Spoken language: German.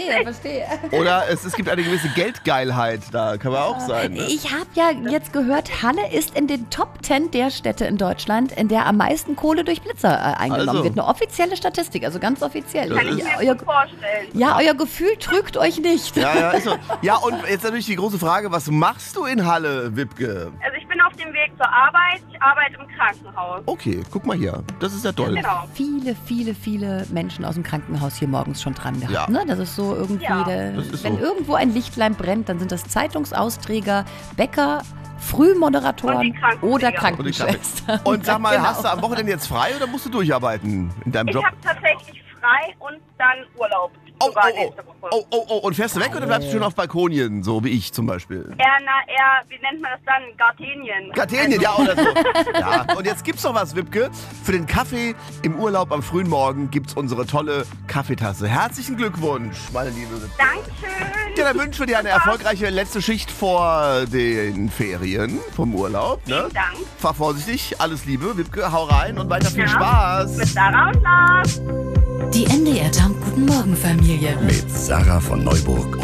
verstehe. Oder es gibt eine gewisse Geldgeilheit, da kann man auch sein. Ne? Ich habe ja jetzt gehört, Halle ist in den Top 10 der Städte in Deutschland, in der am meisten Kohle durch Blitzer eingenommen wird. Eine offizielle Statistik, also ganz offiziell. Kann ich mir gut vorstellen. Ja, euer Gefühl trügt euch nicht. Ja, ist so. Ja, und jetzt natürlich die große Frage, was machst du in Halle, Wipke? Also ich bin auf dem Weg zur Arbeit. Ich arbeite im Krankenhaus. Okay, guck mal hier. Das ist ja toll. Genau. Viele Menschen aus dem Krankenhaus hier morgens schon dran gehabt. Ja. Ne? Das ist so irgendwie, wenn irgendwo ein Lichtlein brennt, dann sind das Zeitungsausträger, Bäcker, Frühmoderatoren oder Krankenschwestern. Und sag mal, hast du am Wochenende jetzt frei oder musst du durcharbeiten in deinem Job? Ich habe tatsächlich frei und dann Urlaub. Und fährst du weg oder bleibst du schon auf Balkonien, so wie ich zum Beispiel? Wie nennt man das dann? Gartenien. Gartenien, ja, oder so. Ja, und jetzt gibt's noch was, Wipke. Für den Kaffee im Urlaub am frühen Morgen gibt's unsere tolle Kaffeetasse. Herzlichen Glückwunsch, meine liebe Wipke. Dankeschön. Ja, dann wünschen wir dir eine erfolgreiche letzte Schicht vor den Ferien vom Urlaub. Ne? Vielen Dank. Fahr vorsichtig, alles Liebe, Wipke, hau rein und weiter viel Spaß. Mit Sarah und Lars. Die NDR Jump Guten Morgen Familie. Mit Sarah von Neuburg